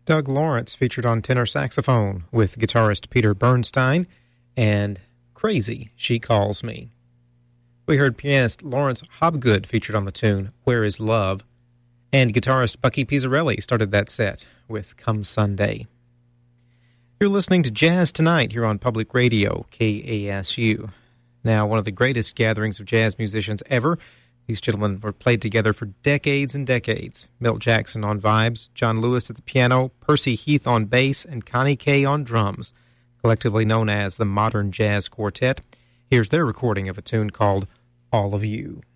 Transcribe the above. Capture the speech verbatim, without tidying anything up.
Doug Lawrence featured on tenor saxophone with guitarist Peter Bernstein, and Crazy, She Calls Me. We heard pianist Lawrence Hobgood featured on the tune Where Is Love, and guitarist Bucky Pizzarelli started that set with Come Sunday. You're listening to Jazz Tonight here on Public Radio, K A S U. Now, one of the greatest gatherings of jazz musicians ever. These gentlemen were played together for decades and decades. Milt Jackson on vibes, John Lewis at the piano, Percy Heath on bass, and Connie Kay on drums, collectively known as the Modern Jazz Quartet. Here's their recording of a tune called All of You.